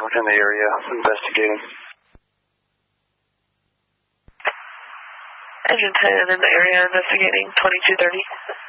in the area investigating. Engine 10 in the area investigating 2230.